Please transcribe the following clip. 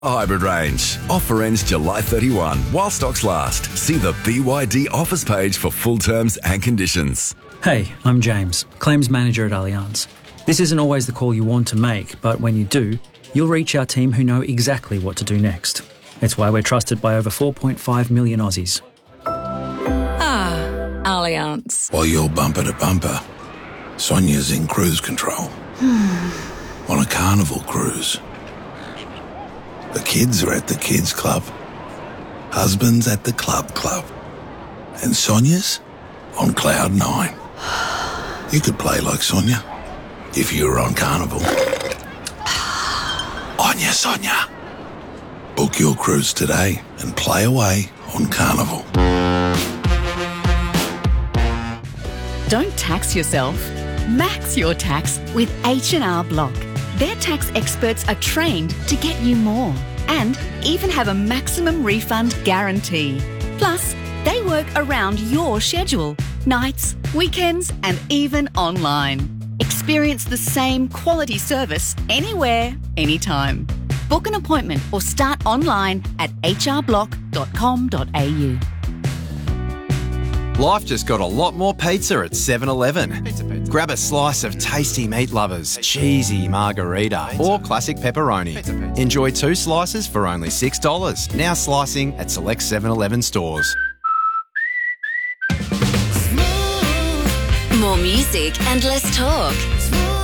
Hybrid range. Offer ends July 31 while stocks last. See the BYD offers page for full terms and conditions. Hey, I'm James, Claims Manager at Allianz. This isn't always the call you want to make, but when you do, you'll reach our team who know exactly what to do next. It's why we're trusted by over 4.5 million Aussies. Allianz. While you're bumper to bumper, Sonia's in cruise control. On a Carnival cruise. The kids are at the kids club. Husband's at the club. And Sonia's on cloud 9. You could play like Sonia if you were on Carnival. On ya, Sonia. Book your cruise today and play away on Carnival. Don't tax yourself. Max your tax with H&R Block. Their tax experts are trained to get you more and even have a maximum refund guarantee. Plus, they work around your schedule, nights, weekends, and even online. Experience the same quality service anywhere, anytime. Book an appointment or start online at hrblock.com.au. Life just got a lot more pizza at 7-Eleven. Grab a slice of tasty meat lovers, cheesy margarita or classic pepperoni. Enjoy 2 slices for only $6. Now slicing at select 7-Eleven stores. More music and less talk.